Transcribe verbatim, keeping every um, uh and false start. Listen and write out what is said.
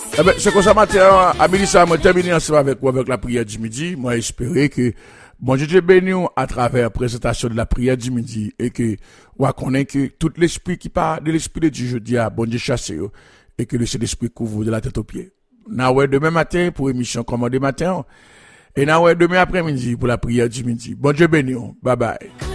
Eh ben, c'est comme ça, matin, à midi, ça, moi, terminé ensemble avec vous, avec la prière du midi. Moi, j'espérais que, bon Dieu te bénisse à travers la présentation de la prière du midi et que, on connaît que tout l'esprit qui part de l'esprit de Dieu, je dis à bon Dieu chassé, et que le Saint-Esprit couvre de la tête aux pieds. N'a ouais demain matin pour émission commandé matin, et n'a ouais demain après-midi pour la prière du midi. Bon Dieu bénisse. Bye bye.